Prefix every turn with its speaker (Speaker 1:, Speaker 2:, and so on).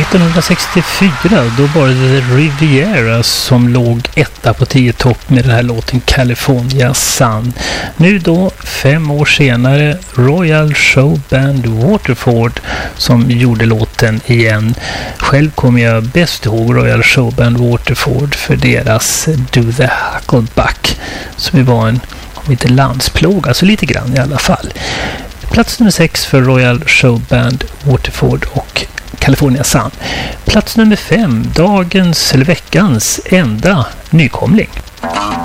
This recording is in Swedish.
Speaker 1: 1964 då var det The Riviera som låg etta på 10-topp med den här låten California Sun. Nu då 5 år senare Royal Show Band Waterford som gjorde låten igen. Själv kommer jag bäst ihåg Royal Show Band Waterford för deras Do the Hucklebuck som var en lite landsplåga, alltså lite grann i alla fall. Plats nummer 6 för Royal Show Band Waterford och California Sun. Plats nummer 5, dagens eller veckans enda nykomling.